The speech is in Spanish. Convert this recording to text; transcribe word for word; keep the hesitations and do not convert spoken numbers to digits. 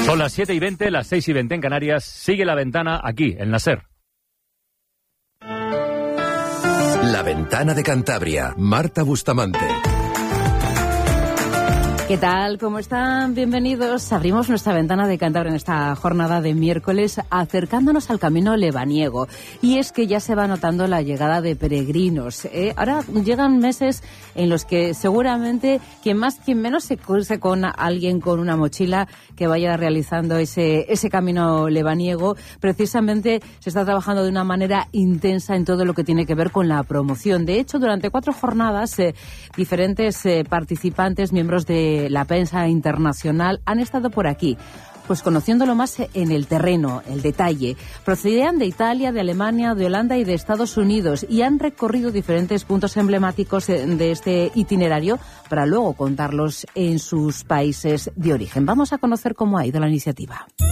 Son las siete y veinte, las seis y veinte en Canarias. Sigue La Ventana aquí, en la SER. La Ventana de Cantabria. Marta Bustamante. ¿Qué tal? ¿Cómo están? Bienvenidos. Abrimos nuestra ventana de Cantabria en esta jornada de miércoles acercándonos al camino lebaniego. Y es que ya se va notando la llegada de peregrinos. ¿eh? Ahora llegan meses en los que seguramente quien más, quien menos se cruce con alguien con una mochila que vaya realizando ese, ese camino lebaniego. Precisamente se está trabajando de una manera intensa en todo lo que tiene que ver con la promoción. De hecho, durante cuatro jornadas, eh, diferentes eh, participantes, miembros de la prensa internacional, han estado por aquí, pues conociéndolo más en el terreno, el detalle. Procedían de Italia, de Alemania, de Holanda y de Estados Unidos y han recorrido diferentes puntos emblemáticos de este itinerario para luego contarlos en sus países de origen. Vamos a conocer cómo ha ido la iniciativa.